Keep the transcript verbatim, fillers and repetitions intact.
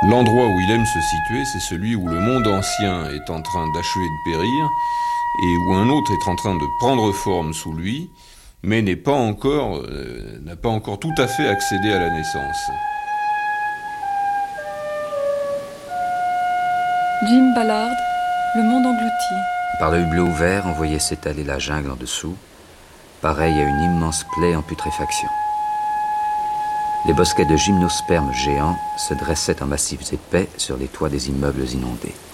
L'endroit où il aime se situer, c'est celui où le monde ancien est en train d'achever de périr et où un autre est en train de prendre forme sous lui, mais n'est pas encore, euh, n'a pas encore tout à fait accédé à la naissance. Jim Ballard, Le monde englouti. Par le hublot ouvert, on voyait s'étaler la jungle en dessous, pareille à une immense plaie en putréfaction. Les bosquets de gymnospermes géants se dressaient en massifs épais sur les toits des immeubles inondés.